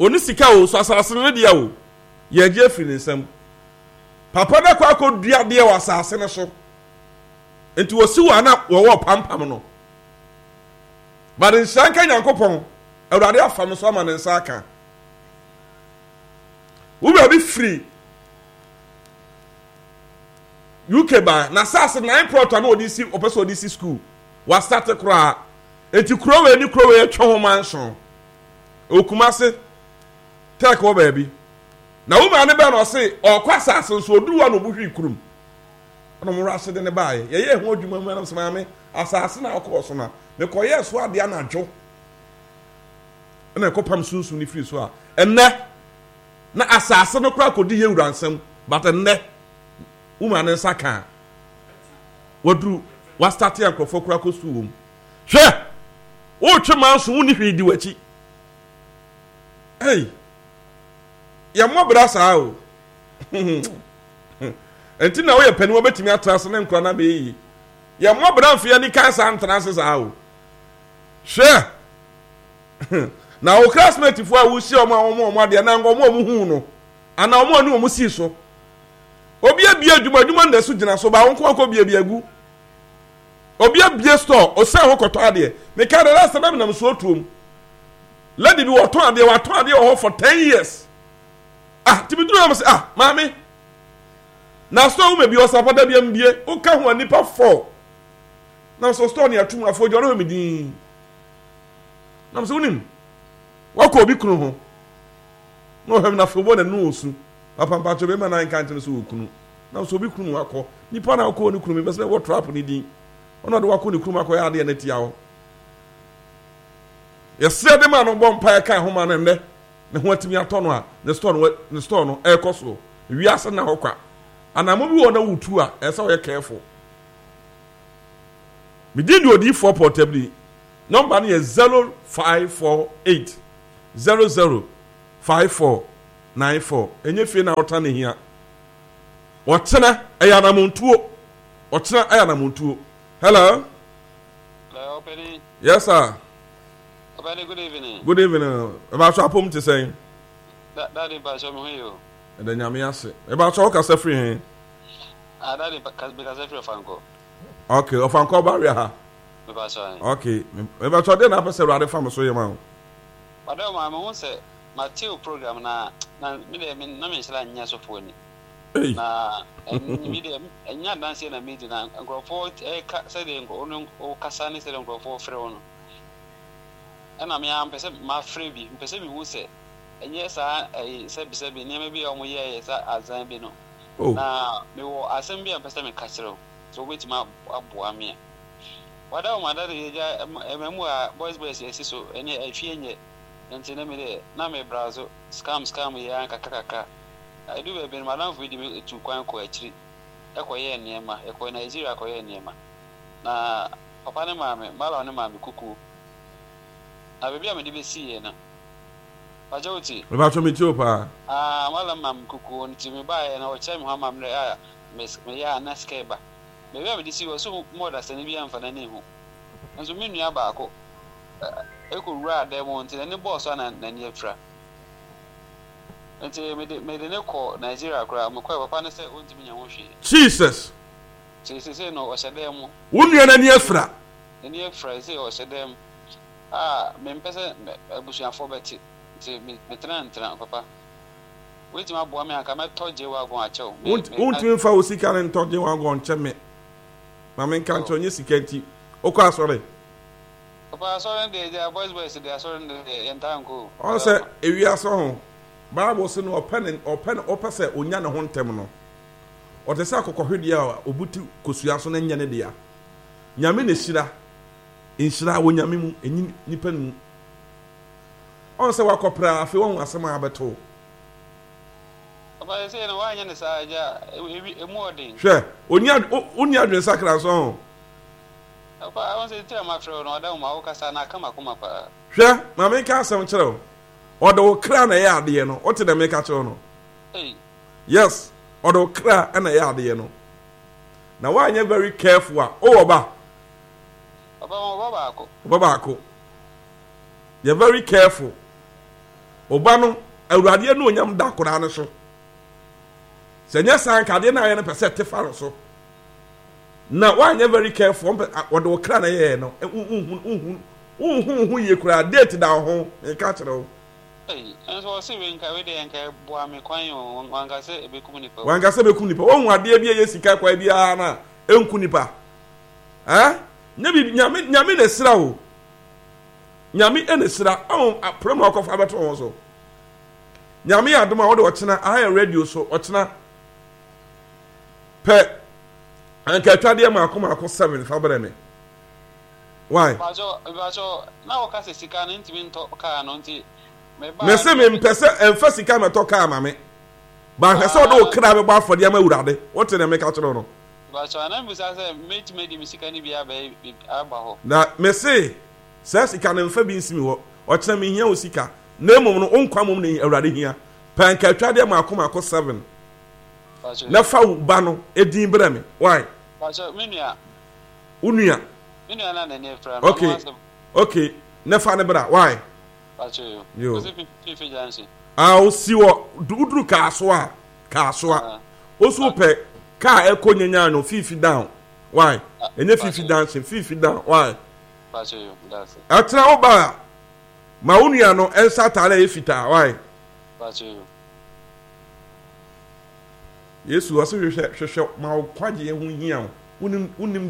oni sika o so asase no dia o ye agye afiri ne nsam papa da kwa akɔdua de wɔ asase ne so enti wosi wa na wo pampam no ba den shanka Nyankopɔn awurade afa no so ama ne nsa aka wo ba bi free UK ba na sase 9 prota na odisi opeso odisi school wa start kra enti krowe ni krowe atwa ho mansion okumase tek wo ba bi na wo ma ne ba no se okwa sase so oduwa no buhwi kurum ono mo rase de ne baaye ye ho adwuma mu na semame asase na okọ so na me koye so ade anadwo na ekopam sunsun ni free so a enne na asase no kra kodi ye wuransam but enne uma ne saka wadru wa start ya krofo kra ko suwom hwe o twema so uni hwedi wachi hey ya mo bra saa o enti na wo ye pani wo betimi atrase ne nkra na be yi ya mo bra mfia ni kansa antrase saa o hwe na o classmate fo a wo si omo ade na ngo mo hu no ana omo ani omo si so obi abia adwuma nda so gina so ba wonko akọ bia agu obi abia store o say ho koto ade me ka da last time na so otuom lady bi waton ade ho for 10 years tibi duru am say mami na store wo bi o sapada bia mbie o ka ho anipa 4 na so store ni atum afo joro ho medin na so unim wako obi kunu ho no hem na fo bo na no osu papa mpacho be ma na nkante so okunu na so obi kunu wako nipa na wako ni kunu me bese what trap ni din ono de wako ni kunu wako ya de na tia ho yesre de ma no bom pa ka ho ma na nne ne ho atimi ato no a ne store no e koso wi ase na hokwa anamo bi wo na wutu a e se wo ye careful me did odi 4 portably number is 0548 005494 enye fie na wota ne hia wotena ayanamontuo hello Penny. Yes sir. Penny, good evening. Good evening. About so apom te say daddy ba so me yo e da nyame ase about so ka free hen daddy because free fanko okay ofanko barrier ha me ba so okay about so dey na pese rade fam so yema Madam, I'm on say Matthew program na me shila nya so foni. Na medium enya dance na media na grofo say dey o kasa ni say grofo free ono. Na me am pese ma free bi, pese bi hu say enye sa say bi ni me bi o mo ye sa azan bi no. Na me wo asem bi am pese me kachiro. So wait ma aboa me. Wada o madare ye ja ememu a boys yes so ene afie nye nti na me de na me brazo scam ya kakaka I do be madam for the to kwan ko akiri ekoye niema ekoye Nigeria koye niema na papa ne maame mala ne maame kuku na bebi a me de be si ye na bajoti we ba to me tio pa mala maame kuku nti me ba ye na o che me ha maame ya me ya na skeba bebi a me de si wo so more da sene bi amfa na ne hu nso me nua ba ko ekowura demo nti ne boss na ne afra nti me de ne ko Nigeria kura mekwa papa ne se ontimi nya ho hwe Jesus se no o sedem wonua na ne afra se o sedem me mpese abusuafo beti nti me tran papa weti ma boa me aka me toje wa gon achew wontimi fa o sika ne toje wa gon cheme ma me kan tonye sika nti okọ asore Papa sorry the boys they are sorry the entire go. O say ewi aso ho. Bible say no open opese onya ne ho ntem no. O te say akokohwede a obuti kosua so na nya ne dia. Nyame ne hira. Nhira wo nyame mu enyi nipa nu. On say wakopra afi won asem abeto. Papa say no wa nya ne sa aja emu odin. Hwe onya adwen sakra so ho. Papa I want to tell my friend no da ma wo kasa na kama kuma pa. Hwe ma me ka asem kire o do kra na ya ade no o te da me ka kire no. Yes, o do kra na ya ade no. Na wa anya very careful o oba. Papa baba ako. You're very careful. oba no awurade no onyam da kora no so sɛ nyɛ san kade na ayɛ no pɛ sɛ tefa no so na wanyɛ very careful wɔde wo kra na yɛɛ no unhu yie kora date da ho nka kyerɛ wo enso se we nka we de nka boa me kwan yo wanka sɛ ebekum nipa wɔn adeɛ bi yɛ sika kwa biara na enku nipa nyame na sira wo nyame ene sira promo akɔfa beto wɔn so nyame adoma wo de ɔkyena ahaya radio so ɔkyena pɛ anka twadeɛ maako 7 fa brɛ me why bajo na wo ka se sika no ntimi nto ka no nti me se me mpɛ sɛ sika metɔ kaa ma me ba hwɛ sɛ ɔde wo kra me bɔ afɔdeɛ ma awurade wote ne me ka kyerɛ no bajo na mbisa sɛ meti me sika ni bia ba aba ho na me se sɛ sika no mfa bi nsimi hɔ ɔkyena me hia wo sika na mmom no onkwa mom ne awurade hia pɛ anka twadeɛ maako 7 na fa wo ba no edin brɛ me why bajo menua unua na ne fra okay na fa ne bra why bajo yo fifi jansi si wo duduru kaasoa osu pɛ kaa ekonyanya no fifi down why enye fifi down why bajo that's it atra wo ba ma unua no ensa tare efita why bajo Yesu waso hwehwɛ ma wo kwaje ho hia wo unim